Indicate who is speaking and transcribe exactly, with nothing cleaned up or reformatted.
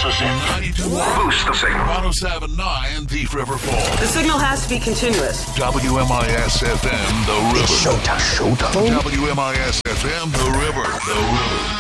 Speaker 1: This is it.
Speaker 2: ninety-two point one.
Speaker 1: Boost the signal.
Speaker 2: one oh seven point nine Thief River Falls.
Speaker 3: The signal has to be continuous.
Speaker 2: W M I S F M, The River.
Speaker 1: It's showtime. Showtime.
Speaker 2: W M I S F M, The River. The River.